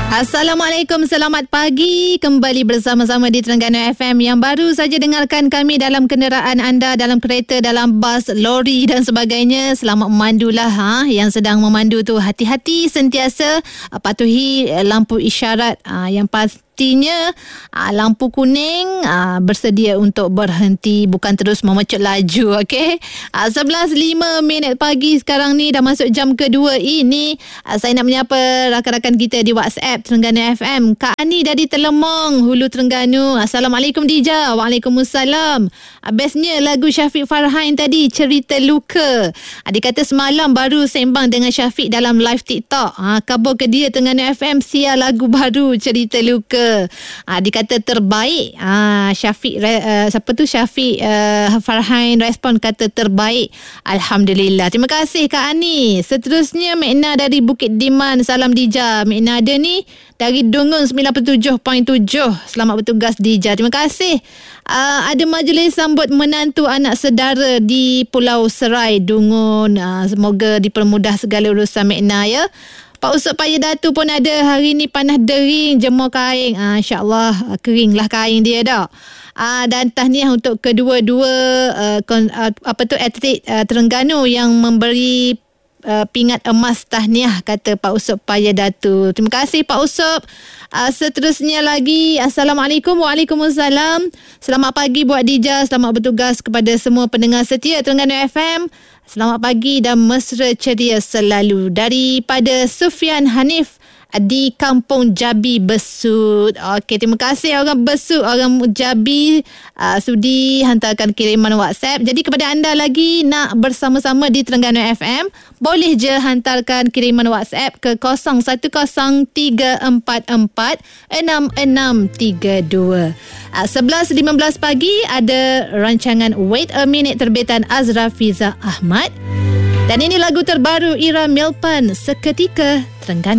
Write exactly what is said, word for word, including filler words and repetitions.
Assalamualaikum, selamat pagi. Kembali bersama-sama di Terengganu F M. Yang baru saja dengarkan kami dalam kenderaan anda, dalam kereta, dalam bas, lori dan sebagainya. Selamat memandulah. Ha? Yang sedang memandu tu hati-hati sentiasa. Patuhi lampu isyarat ha, yang pasti. Pastinya lampu kuning bersedia untuk berhenti, bukan terus memecut laju. Okey, sebelas lima minit pagi sekarang ni, dah masuk jam kedua ini. Saya nak menyapa rakan-rakan kita di WhatsApp Terengganu F M. Kak Ani dari Telemong, Hulu Terengganu. Assalamualaikum Dija. Waalaikumsalam. Bestnya lagu Syafiq Farhan tadi, Cerita Luka. Dia kata semalam baru sembang dengan Syafiq dalam live TikTok. Ha, kabur ke dia Terengganu F M, siar lagu baru Cerita Luka. Ha, dia kata terbaik. Ha, Syafiq, uh, siapa tu Syafiq uh, Farhan respon kata terbaik. Alhamdulillah. Terima kasih Kak Ani. Seterusnya Mekna dari Bukit Diman. Salam Dija. Mekna ada ni dari Dungun sembilan puluh tujuh perpuluhan tujuh. Selamat bertugas Dija. Terima kasih. Uh, ada majlis sambut menantu anak saudara di Pulau Serai, Dungun. Uh, semoga dipermudah segala urusan Mekna ya. Pak Usop Paya Datu pun ada hari ni, panas dering, jemur kain. Ah, InsyaAllah keringlah kain dia dah. Ah, dan tahniah untuk kedua-dua uh, kon, uh, apa tu atlet uh, Terengganu yang memberi uh, pingat emas tahniah, kata Pak Usop Paya Datu. Terima kasih Pak Usop. Uh, seterusnya lagi, Assalamualaikum. Waalaikumsalam. Selamat pagi buat Dija. Selamat bertugas kepada semua pendengar setia Terengganu F M. Selamat pagi dan mesra ceria selalu. Daripada Sufian Hanif di Kampung Jabi Besut. Okey, terima kasih orang Besut, orang Jabi uh, sudi hantarkan kiriman WhatsApp. Jadi kepada anda lagi nak bersama-sama di Terengganu F M, boleh je hantarkan kiriman WhatsApp ke kosong satu kosong tiga empat empat enam enam tiga dua. Uh, sebelas lima belas pagi ada rancangan Wait a Minute terbitan Azra Fiza Ahmad. Dan ini lagu terbaru Ira Milpan, Seketika Terengganu.